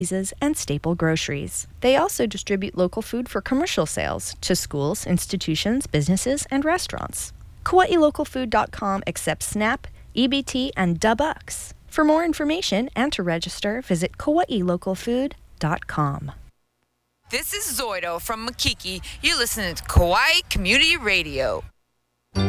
and staple groceries. They also distribute local food for commercial sales to schools, institutions, businesses, and restaurants. KauaiLocalFood.com accepts SNAP, EBT, and Dubucks. For more information and to register, visit KauaiLocalFood.com. This is Zoido from Makiki. You're listening to Kauai Community Radio.